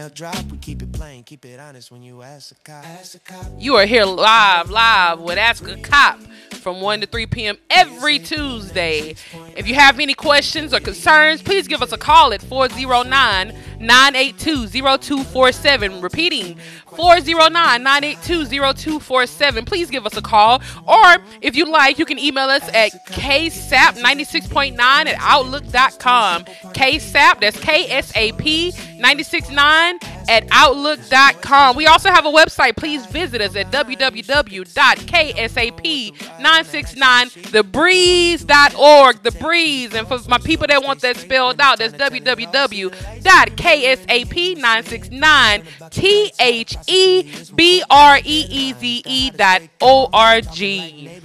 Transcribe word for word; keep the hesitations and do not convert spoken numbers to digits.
email drop. We keep it plain, keep it honest when you ask a cop. Ask a cop. You are here live, live with Ask a Cop from one to three p.m. every Tuesday. If you have any questions or concerns, please give us a call at four oh nine, nine eight two, oh two four seven. Repeating, four oh nine, nine eight two, oh two four seven. Please give us a call. Or if you like, you can email us at k s a p ninety-six point nine at outlook dot com. K S A P, that's K S A P ninety-six point nine at outlook dot com. We also have a website. Please visit us at w w w dot k s a p nine six nine the breeze dot org. The Breeze. And for my people that want that spelled out, that's w w w dot k s a p nine six nine T H E B R E E Z E dot O R G.